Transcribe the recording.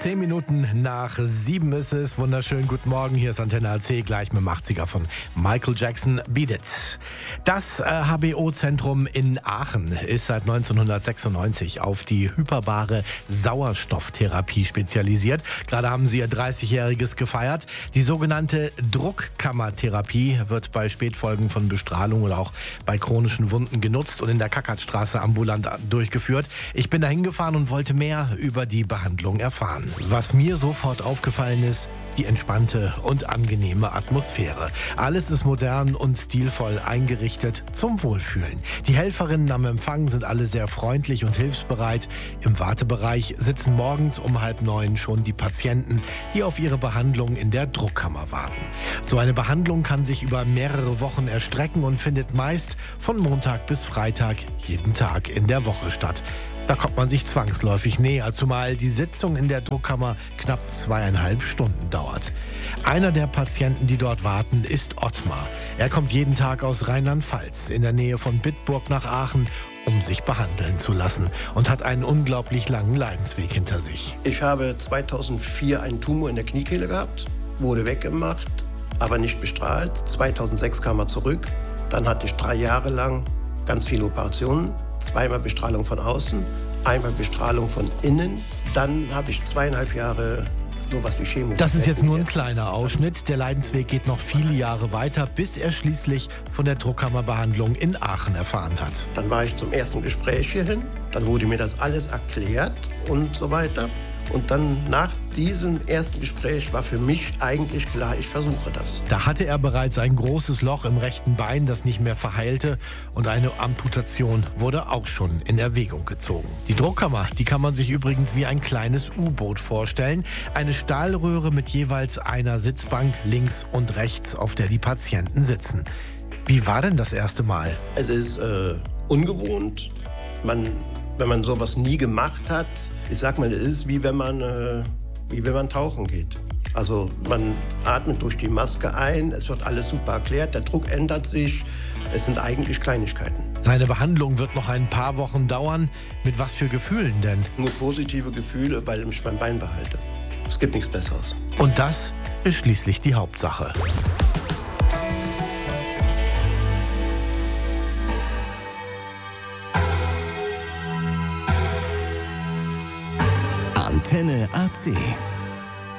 10 Minuten nach 7 ist es. Wunderschön, guten Morgen. Hier ist Antenne AC, gleich mit dem 80er von Michael Jackson, Beat It. Das HBO-Zentrum in Aachen ist seit 1996 auf die hyperbare Sauerstofftherapie spezialisiert. Gerade haben sie ihr 30-jähriges gefeiert. Die sogenannte Druckkammertherapie wird bei Spätfolgen von Bestrahlung oder auch bei chronischen Wunden genutzt und in der Kackertstraße ambulant durchgeführt. Ich bin da hingefahren und wollte mehr über die Behandlung erfahren. Was mir sofort aufgefallen ist, die entspannte und angenehme Atmosphäre. Alles ist modern und stilvoll eingerichtet zum Wohlfühlen. Die Helferinnen am Empfang sind alle sehr freundlich und hilfsbereit. Im Wartebereich sitzen morgens um 8:30 schon die Patienten, die auf ihre Behandlung in der Druckkammer warten. So eine Behandlung kann sich über mehrere Wochen erstrecken und findet meist von Montag bis Freitag jeden Tag in der Woche statt. Da kommt man sich zwangsläufig näher, zumal die Sitzung in der Druckkammer knapp 2,5 Stunden dauert. Einer der Patienten, die dort warten, ist Ottmar. Er kommt jeden Tag aus Rheinland-Pfalz in der Nähe von Bitburg nach Aachen, um sich behandeln zu lassen und hat einen unglaublich langen Leidensweg hinter sich. Ich habe 2004 einen Tumor in der Kniekehle gehabt, wurde weggemacht, aber nicht bestrahlt. 2006 kam er zurück. Dann hatte ich 3 Jahre lang ganz viele Operationen, 2-mal Bestrahlung von außen, 1-mal Bestrahlung von innen. Dann habe ich 2,5 Jahre sowas wie Chemo. Das ist jetzt nur ein kleiner Ausschnitt. Der Leidensweg geht noch viele Jahre weiter, bis er schließlich von der Druckkammerbehandlung in Aachen erfahren hat. Dann war ich zum ersten Gespräch hierhin. Dann wurde mir das alles erklärt und so weiter. Und dann nach diesem ersten Gespräch war für mich eigentlich klar, ich versuche das. Da hatte er bereits ein großes Loch im rechten Bein, das nicht mehr verheilte, und eine Amputation wurde auch schon in Erwägung gezogen. Die Druckkammer, die kann man sich übrigens wie ein kleines U-Boot vorstellen. Eine Stahlröhre mit jeweils einer Sitzbank links und rechts, auf der die Patienten sitzen. Wie war denn das erste Mal? Es ist ungewohnt. Wenn man sowas nie gemacht hat, ich sag mal, es ist wie wenn man tauchen geht. Also man atmet durch die Maske ein, es wird alles super erklärt, der Druck ändert sich, es sind eigentlich Kleinigkeiten. Seine Behandlung wird noch ein paar Wochen dauern. Mit was für Gefühlen denn? Nur positive Gefühle, weil ich mein Bein behalte. Es gibt nichts Besseres. Und das ist schließlich die Hauptsache. Antenne AC.